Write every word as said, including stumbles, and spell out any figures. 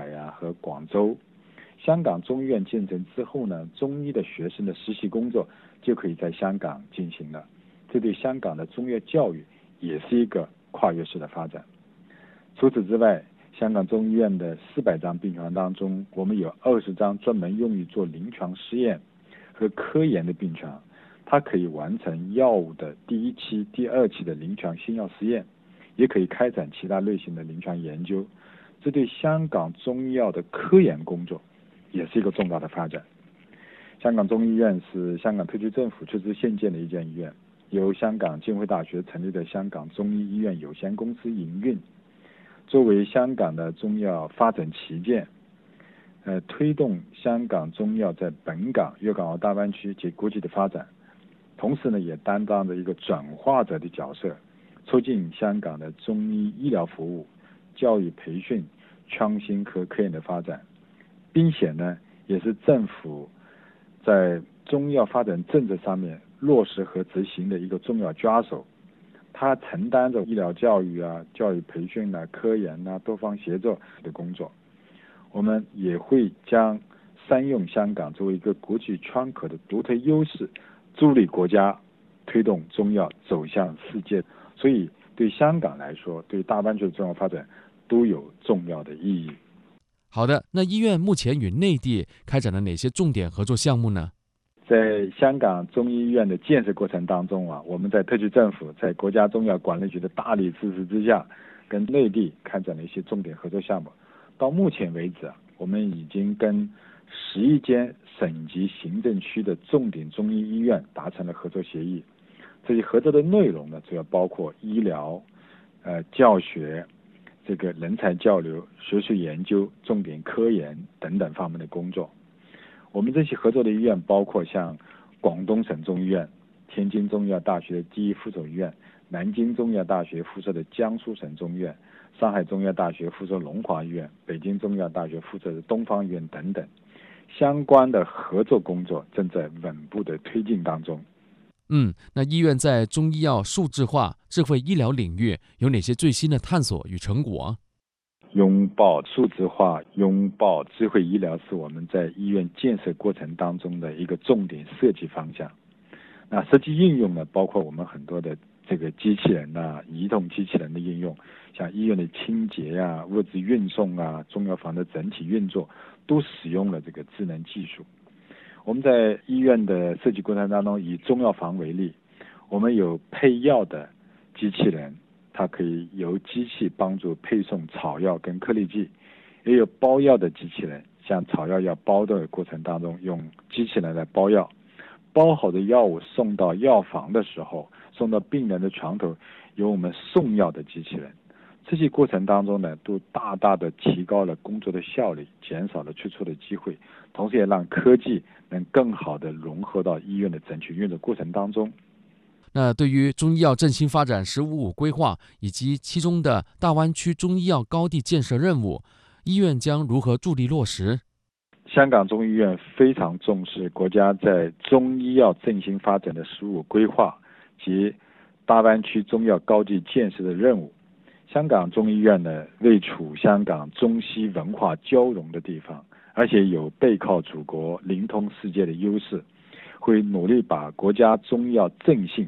海啊和广州。香港中医院建成之后呢，中医的学生的实习工作就可以在香港进行了，这对香港的中药教育也是一个跨越式的发展。除此之外，香港中医院的四百张病床当中，我们有二十张专门用于做临床试验和科研的病床，它可以完成药物的第一期、第二期的临床新药试验，也可以开展其他类型的临床研究。这对香港中医药的科研工作也是一个重大的发展。香港中医院是香港特区政府出资兴建的一间医院，由香港浸会大学成立的香港中医医院有限公司营运。作为香港的中药发展旗舰，呃，推动香港中药在本港、粤港澳大湾区及国际的发展，同时呢，也担当着一个转化者的角色，促进香港的中医医疗服务、教育培训、创新科科研的发展，并且呢，也是政府在中药发展政策上面落实和执行的一个重要抓手。它承担着医疗教育啊、教育培训啊、科研啊多方协作的工作。我们也会将善用香港作为一个国际窗口的独特优势，助力国家推动中药走向世界。所以对香港来说，对大湾区的中药发展都有重要的意义。 好的，那医院目前与内地开展了哪些重点合作项目呢？ 在香港中医院的建设过程当中啊，我们在特区政府在国家中药管理局的大力支持之下，跟内地开展了一些重点合作项目。到目前为止啊，我们已经跟十一间省级行政区的重点中医医院达成了合作协议。这些合作的内容呢，主要包括医疗、呃教学、这个人才交流、学术研究、重点科研等等方面的工作。我们这些合作的医院包括像广东省中医院、天津中医药大学第一附属医院、南京中医药大学附设的江苏省中医院、上海中医药大学附设龙华医院、北京中医药大学附设的东方医院等等。相关的合作工作正在稳步的推进当中。 嗯，那医院在中医药数字化、智慧医疗领域有哪些最新的探索与成果？ 拥抱数字化、拥抱智慧医疗是我们在医院建设过程当中的一个重点设计方向。那实际应用呢，包括我们很多的这个机器人啊、移动机器人的应用，像医院的清洁啊、物资运送啊、中药房的整体运作，都使用了这个智能技术。我们在医院的设计过程当中，以中药房为例，我们有配药的机器人，它可以由机器帮助配送草药跟颗粒剂，也有包药的机器人，像草药要包的过程当中，用机器人来包药，包好的药物送到药房的时候，送到病人的床头，由我们送药的机器人。这些过程当中呢，都大大的提高了工作的效率，减少了出错的机会，同时也让科技能更好的融合到医院的整体运作过程当中。 那对于中医药振兴发展“十五五”规划以及其中的大湾区中医药高地建设任务，医院将如何助力落实？ 香港中医院非常重视国家在中医药振兴发展的“十五五”规划及大湾区中药高地建设的任务。香港中医院呢，位处香港中西文化交融的地方，而且有背靠祖国、灵通世界的优势，会努力把国家中药振兴